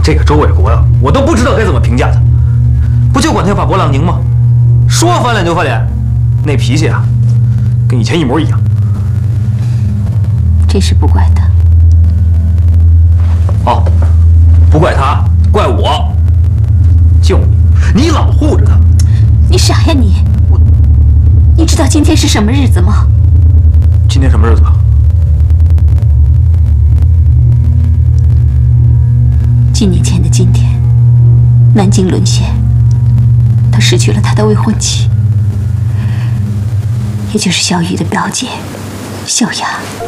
这个周卫国呀，我都不知道该怎么评价他。不就管他要把伯朗宁吗？说翻脸就翻脸，那脾气啊，跟以前一模一样。 这事不怪他。 哦，不怪他，怪我。就你老护着他。 你傻呀你！你知道今天是什么日子吗？ 今天什么日子？ 几年前的今天，南京沦陷，他失去了他的未婚妻，也就是小雨的表姐小雅。